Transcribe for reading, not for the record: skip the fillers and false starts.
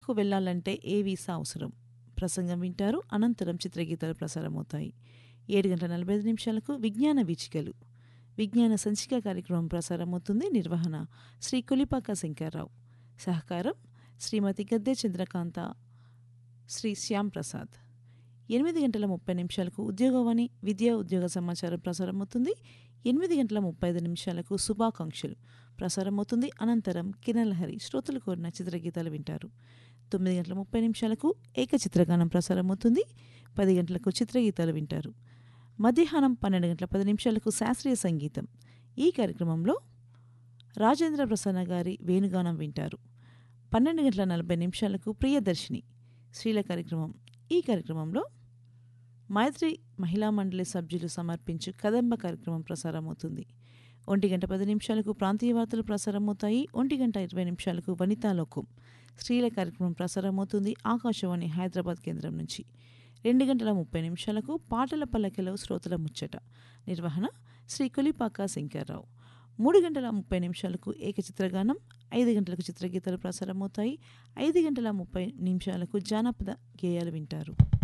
అమెరికాకు వెళ్లాలంటే ఏ వీసా అవసరం ప్రసంగం వింటారు. అనంతరం చిత్రగీతాలు ప్రసారమవుతాయి. 7:45 విజ్ఞాన వీచికలు విజ్ఞాన సంచిక కార్యక్రమం ప్రసారమవుతుంది. నిర్వహణ శ్రీ కొలిపాక శంకర్రావు. సహకారం శ్రీమతి గద్దె చంద్రకాంత, శ్రీ శ్యామ్ ప్రసాద్. 8:30 ఉద్యోగవాణి విద్యా ఉద్యోగ సమాచారం ప్రసారమవుతుంది. 8:35 శుభాకాంక్షలు ప్రసారమవుతుంది. అనంతరం కిరణలహరి శ్రోతలు కోరిన చిత్రగీతాలు వింటారు. 9:30 ఏకచిత్రగానం ప్రసారమవుతుంది. 10 గంటలకు చిత్రగీతాలు వింటారు. మధ్యాహ్నం 12:10 శాస్త్రీయ సంగీతం. ఈ కార్యక్రమంలో రాజేంద్ర ప్రసన్న గారి వేణుగానం వింటారు. 12:40 ప్రియదర్శిని స్త్రీల కార్యక్రమం. ఈ కార్యక్రమంలో మైత్రి మహిళా మండలి సభ్యులు సమర్పించు కదంబ కార్యక్రమం ప్రసారమవుతుంది. 1:10 ప్రాంతీయ వార్తలు ప్రసారమవుతాయి. 1:20 వనితాలోకం స్త్రీల కార్యక్రమం ప్రసారమవుతుంది. ఆకాశవాణి హైదరాబాద్ కేంద్రం నుంచి. 2:30 పాటల పల్లకిలో శ్రోతల ముచ్చట. నిర్వహణ శ్రీ కొలిపాక శంకర్రావు. 3:30 ఏకచిత్రగానం. 5 గంటలకు చిత్రగీతాలు ప్రసారమవుతాయి. 5:30 జానపద గేయాలు వింటారు.